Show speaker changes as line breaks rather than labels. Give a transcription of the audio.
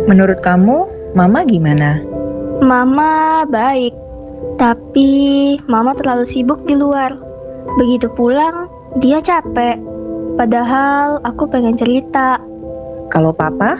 Menurut kamu, Mama gimana?
Mama baik, tapi Mama terlalu sibuk di luar. Begitu pulang, dia capek. Padahal aku pengen cerita.
Kalau Papa,